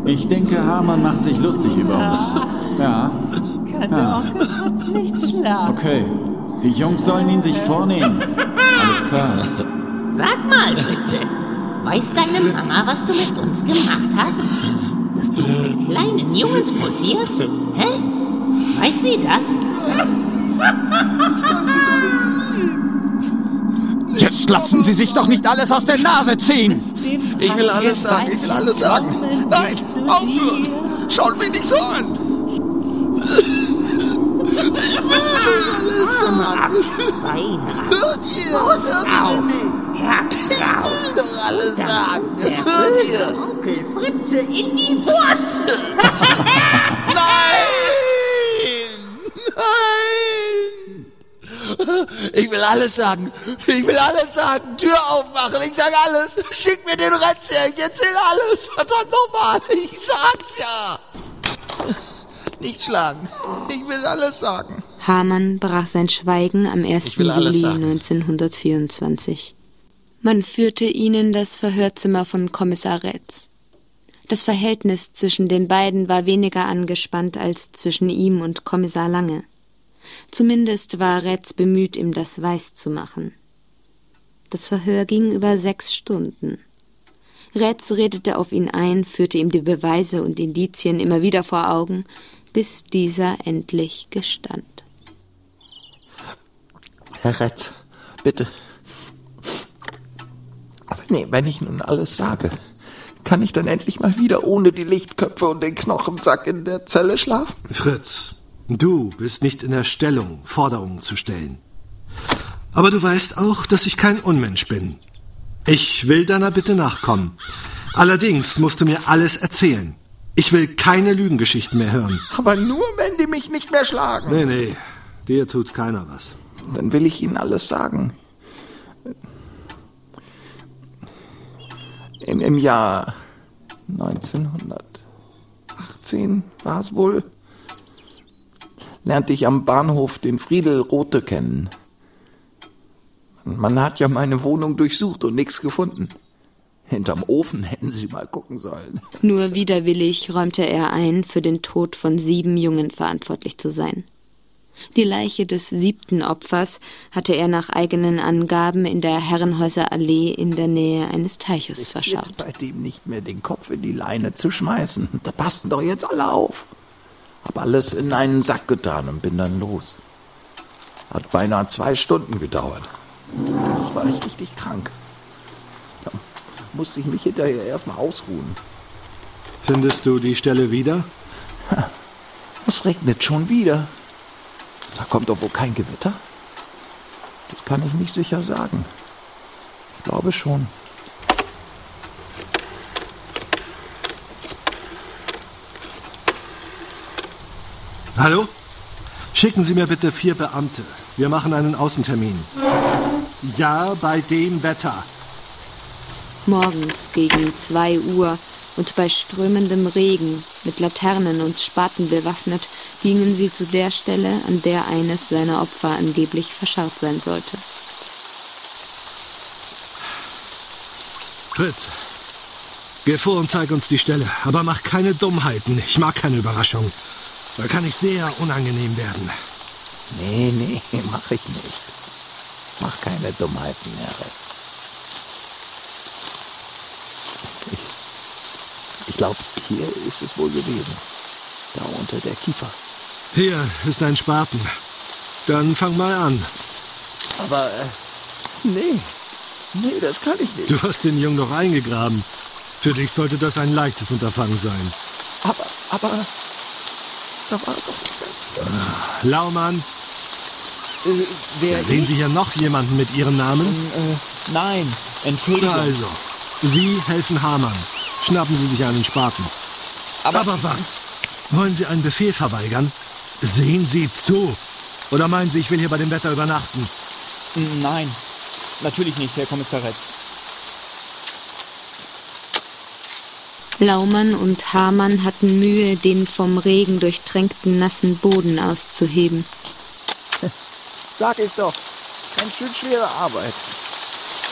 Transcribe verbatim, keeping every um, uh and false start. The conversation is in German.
Ich denke, Hamann macht sich lustig über uns. Ja. Kann der Onkel Fritz nicht schlafen? Okay, die Jungs sollen ihn sich vornehmen. Alles klar. Sag mal, Fritze, weiß deine Mama, was du mit uns gemacht hast? Dass du mit kleinen Jungs posierst? Hä? Weiß sie das? Ich kann sie doch nicht sehen. Jetzt lassen Sie sich doch nicht alles aus der Nase ziehen! Ich will alles sagen, ich will alles sagen. Nein, aufhören! Schaut mich nicht so an! Ich will alles sagen! Hört ihr? Hört ihr denn nicht? Ich will doch alles sagen! Hört ihr? Onkel Fritze in die Wurst! Nein! Nein! Ich will alles sagen. Ich will alles sagen. Tür aufmachen. Ich sag alles. Schick mir den Retz her. Ich erzähl alles. Verdammt nochmal. Ich sag's ja. Nicht schlagen. Ich will alles sagen. Hamann brach sein Schweigen am ersten Juli neunzehnhundertvierundzwanzig. Man führte ihn in das Verhörzimmer von Kommissar Retz. Das Verhältnis zwischen den beiden war weniger angespannt als zwischen ihm und Kommissar Lange. Zumindest war Retz bemüht, ihm das weiszumachen. Das Verhör ging über sechs Stunden. Retz redete auf ihn ein, führte ihm die Beweise und Indizien immer wieder vor Augen, bis dieser endlich gestand. Herr Retz, bitte. Nee, wenn ich nun alles sage, kann ich dann endlich mal wieder ohne die Lichtköpfe und den Knochensack in der Zelle schlafen? Fritz, du bist nicht in der Stellung, Forderungen zu stellen. Aber du weißt auch, dass ich kein Unmensch bin. Ich will deiner Bitte nachkommen. Allerdings musst du mir alles erzählen. Ich will keine Lügengeschichten mehr hören. Aber nur, wenn die mich nicht mehr schlagen. Nee, nee, dir tut keiner was. Dann will ich Ihnen alles sagen. Im, im Jahr neunzehnhundertachtzehn war es wohl, lernte ich am Bahnhof den Friedel Rothe kennen. Man hat ja meine Wohnung durchsucht und nichts gefunden. Hinterm Ofen hätten Sie mal gucken sollen. Nur widerwillig räumte er ein, für den Tod von sieben Jungen verantwortlich zu sein. Die Leiche des siebten Opfers hatte er nach eigenen Angaben in der Herrenhäuser Allee in der Nähe eines Teiches verscharrt. Bei dem nicht mehr den Kopf in die Leine zu schmeißen. Da passten doch jetzt alle auf. Hab alles in einen Sack getan und bin dann los. Hat beinahe zwei Stunden gedauert. Das war ich richtig krank. Da musste ich mich hinterher erstmal ausruhen. Findest du die Stelle wieder? Es regnet schon wieder. Da kommt doch wohl kein Gewitter? Das kann ich nicht sicher sagen. Ich glaube schon. Hallo? Schicken Sie mir bitte vier Beamte. Wir machen einen Außentermin. Ja, bei dem Wetter. Morgens gegen zwei Uhr und bei strömendem Regen, mit Laternen und Spaten bewaffnet, gingen sie zu der Stelle, an der eines seiner Opfer angeblich verscharrt sein sollte. Fritz, geh vor und zeig uns die Stelle, aber mach keine Dummheiten. Ich mag keine Überraschung. Da kann ich sehr unangenehm werden. Nee, nee, mach ich nicht. Mach keine Dummheiten, Herr Retz. Ich, ich glaube, hier ist es wohl gewesen. Da unter der Kiefer. Hier ist ein Spaten. Dann fang mal an. Aber, äh, nee. Nee, das kann ich nicht. Du hast den Jungen doch eingegraben. Für dich sollte das ein leichtes Unterfangen sein. Aber, aber, da war doch nicht ganz klar. Laumann. Äh, wer Sehen Sie hier noch jemanden mit Ihrem Namen? Äh, nein, Entschuldigung. Also, Sie helfen Hamann. Schnappen Sie sich einen Spaten. Aber, Aber was? Wollen Sie einen Befehl verweigern? Sehen Sie zu. Oder meinen Sie, ich will hier bei dem Wetter übernachten? Nein, natürlich nicht, Herr Kommissar Retz. Laumann und Hamann hatten Mühe, den vom Regen durchtränkten nassen Boden auszuheben. Sag ich doch, ganz schön schwere Arbeit.